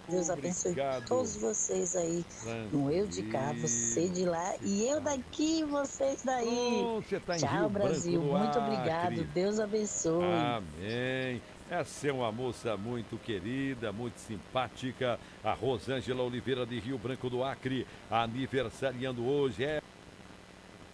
Deus abençoe Obrigado. todos vocês aí, no eu de cá, você Tranquilo. de lá e eu daqui, vocês daí. Pronto, você está em Rio Tchau, Branco Brasil. do Muito obrigado. Acre. Deus abençoe. Amém. Essa é uma moça muito querida, muito simpática, a Rosângela Oliveira de Rio Branco do Acre, aniversariando hoje.